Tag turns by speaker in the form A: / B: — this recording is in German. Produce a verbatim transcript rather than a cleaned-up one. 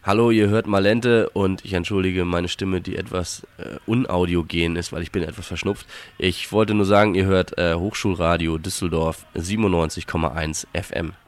A: Hallo, ihr hört Malente und ich entschuldige meine Stimme, die etwas äh, unaudiogen ist, weil ich bin etwas verschnupft. Ich wollte nur sagen, ihr hört äh, Hochschulradio Düsseldorf siebenundneunzig Komma eins F M.